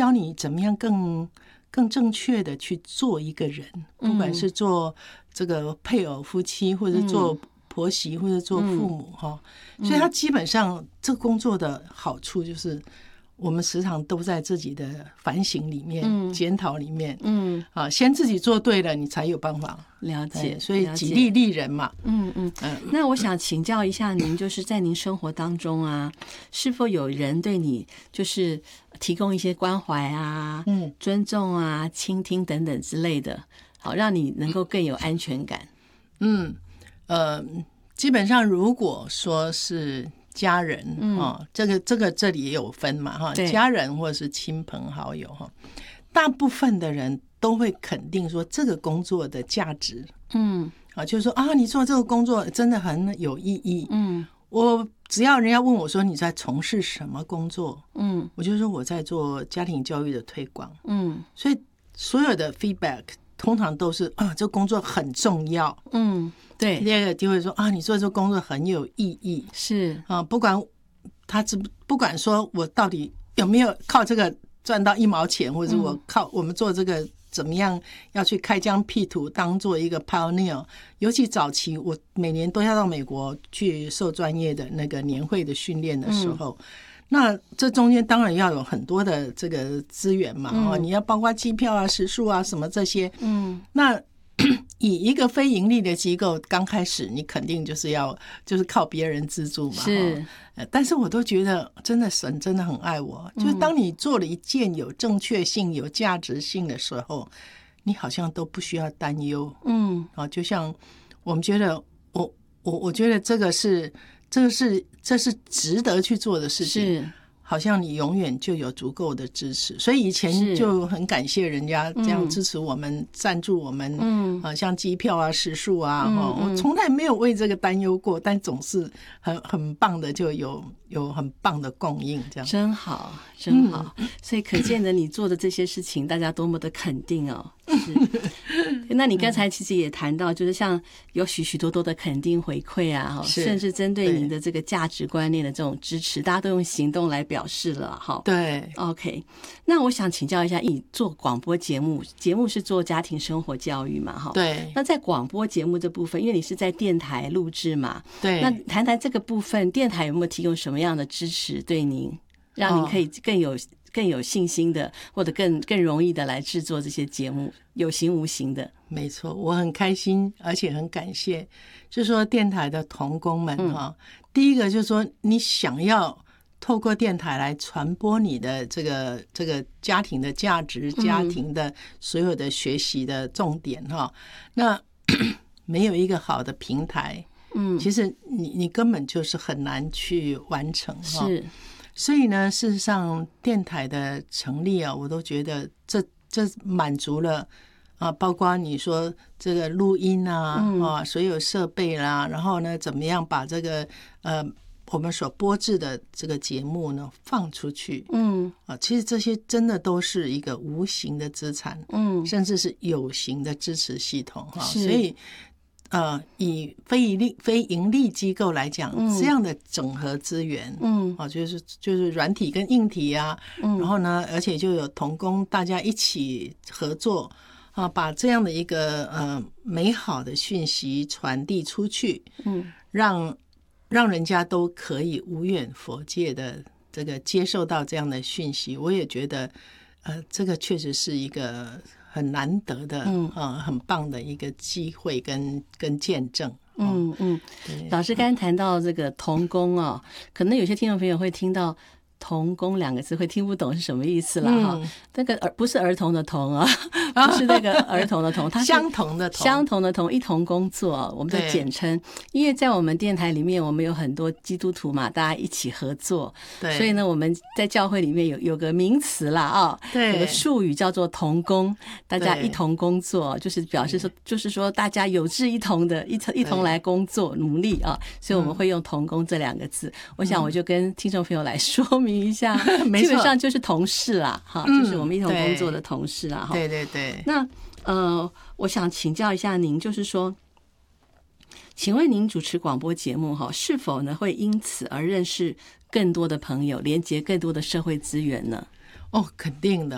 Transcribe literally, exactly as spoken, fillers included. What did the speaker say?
教你怎么样更更正确的去做一个人，不管是做这个配偶夫妻，或者做婆媳，或者做父母哈、嗯。所以他基本上这个工作的好处就是我们时常都在自己的反省里面、嗯、检讨里面，嗯，啊，先自己做对了，你才有办法了解。 所以己利利人嘛， 嗯嗯嗯。那我想请教一下您，就是在您生活当中啊，是否有人对你就是提供一些关怀啊、嗯、尊重啊、倾听等等之类的，好让你能够更有安全感？ 嗯，呃，基本上如果说是家人、嗯哦、这个这个这里也有分嘛哈，家人或者是亲朋好友哈，大部分的人都会肯定说这个工作的价值，嗯，啊，就是说啊，你做这个工作真的很有意义，嗯，我只要人家问我说你在从事什么工作，嗯，我就说我在做家庭教育的推广，嗯，所以所有的 feedback 通常都是啊，这工作很重要，嗯。 对， 第二个就会说啊，你做这个工作很有意义， 是啊，不管他不管说我到底有没有靠这个赚到一毛钱，或者我靠我们做这个怎么样要去开疆辟土，当做一个 pioneer。尤其早期，我每年都要到美国去受专业的那个年会的训练的时候。嗯，那这中间当然要有很多的这个资源嘛，嗯哦，你要包括机票啊、食宿啊什么这些，嗯，那以一个非盈利的机构刚开始，你肯定就是要就是靠别人资助嘛， 是， 但是我都觉得真的神真的很爱我，就是当你做了一件有正确性、有价值性的时候，你好像都不需要担忧，嗯，啊，就像我们觉得，我我我觉得这个是这个是这是值得去做的事情，是。好像你永远就有足够的支持，所以以前就很感谢人家这样支持我们、嗯、赞助我们，嗯，啊，像机票啊、食宿啊，嗯嗯，我从来没有为这个担忧过，但总是很很棒的，就有有很棒的供应，这样真好，真好。嗯，所以可见的你做的这些事情，大家多么的肯定哦。是，那你刚才其实也谈到，就是像有许许多多的肯定回馈啊，甚至针对您的这个价值观念的这种支持，大家都用行动来表示了哈。 对 ，OK。那我想请教一下，你做广播节目，节目是做家庭生活教育嘛？哈， 对。 那在广播节目这部分，因为你是在电台录制嘛， 对。 那谈谈这个部分，电台有没有提供什么样的支持对您，让您可以更有、哦更有信心的，或者更更容易的来制作这些节目，有形无形的。 没错，我很开心，而且很感谢，就是说电台的同工们哈、嗯。第一个就是说，你想要透过电台来传播你的这个这个家庭的价值、家庭的所有的学习的重点哈、嗯。那没有一个好的平台，嗯，其实你你根本就是很难去完成哈。 是。 所以呢，事实上电台的成立啊，我都觉得这这满足了啊，包括你说这个录音啊，嗯、啊，所有设备啦，然后呢，怎么样把这个呃我们所播制的这个节目呢放出去，嗯啊，其实这些真的都是一个无形的资产，嗯，甚至是有形的支持系统哈、啊，所以。呃，以非盈利非盈利机构来讲、嗯，这样的整合资源，嗯，啊，就是就是软体跟硬体啊，嗯，然后呢，而且就有同工大家一起合作啊，把这样的一个呃美好的讯息传递出去，嗯，让让人家都可以无远弗届的这个接受到这样的讯息，我也觉得，呃，这个确实是一个。很难得的，嗯、呃，很棒的一个机会跟跟见证， 嗯嗯。老师刚才谈到这个童工哦，可能有些听众朋友会听到童工两个字会听不懂是什么意思了哈、嗯。那个儿不是儿童的童啊，不是那个儿童的童，它是相同的童， 相同的童，一同工作，我们的简称。因为在我们电台里面，我们有很多基督徒嘛，大家一起合作，对，所以呢，我们在教会里面有有个名词啦啊、哦，对，有个术语叫做同工，大家一同工作，就是表示说，就是说大家有志一同的，一同一同来工作努力啊，所以我们会用同工这两个字。嗯、我想我就跟听众朋友来说明一下，基本上就是同事啦，哈、嗯，就是我们一同工作的同事啦，哈、 对对对。 那呃，我想请教一下您，就是说，请问您主持广播节目哈，是否呢会因此而认识更多的朋友，连接更多的社会资源呢？ 哦，肯定的。